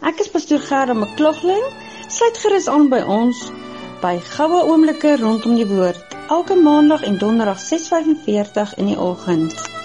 Ek is pastoor Gerda McLaughlin. Sluit gerus aan by ons by Goue Oomblikke rondom die woord, elke maandag en donderdag 6:45 in die oggend.